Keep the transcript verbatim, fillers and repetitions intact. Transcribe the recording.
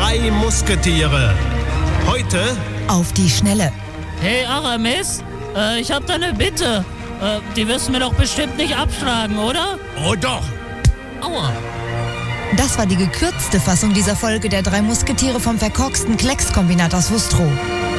drei Musketiere. Heute auf die Schnelle. Hey Aramis, äh, ich hab da eine Bitte. Äh, die wirst du mir doch bestimmt nicht abschlagen, oder? Oh doch. Aua. Das war die gekürzte Fassung dieser Folge der drei Musketiere vom verkorksten Kleckskombinat aus Wustrow.